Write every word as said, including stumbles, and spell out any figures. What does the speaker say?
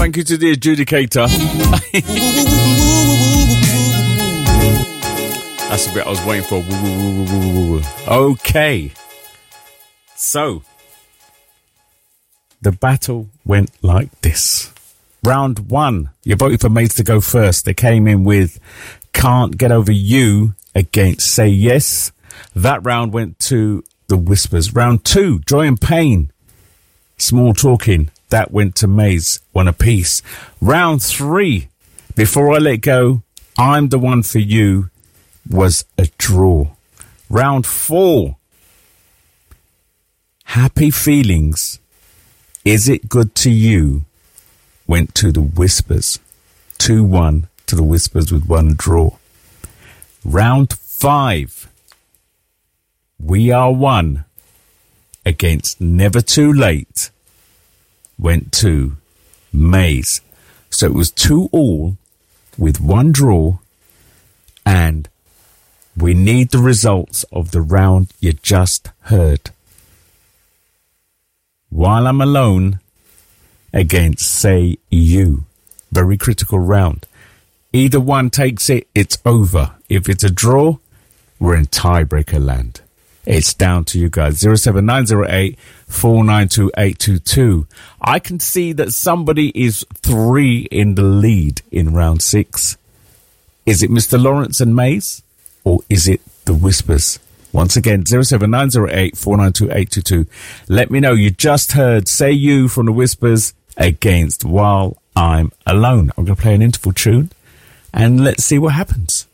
Thank you to the adjudicator. That's the bit I was waiting for. Okay. So, the battle went like this. Round one, you voted for Maze to go first. They came in with Can't Get Over You against Say Yes. That round went to the Whispers. Round two, Joy and Pain, Small Talking. That went to Maze, one apiece. Round three, Before I Let Go, I'm the One for You, was a draw. Round four, Happy Feelings, Is It Good to You, went to the Whispers. two one to the Whispers with one draw. Round five, We Are One against Never Too Late, went to Maze. So it was two all with one draw, and we need the results of the round you just heard. While I'm Alone against Say You. Very critical round. Either one takes it, it's over. If it's a draw, we're in tiebreaker land. It's down to you guys. zero seven nine zero eight four nine two eight two two. I can see that somebody is three in the lead in round six. Is it Mister Lawrence and Maze, or is it the Whispers? Once again, zero seven nine zero eight four nine two eight two two. Let me know. You just heard Say You from the Whispers against While I'm Alone. I'm going to play an interval tune and let's see what happens.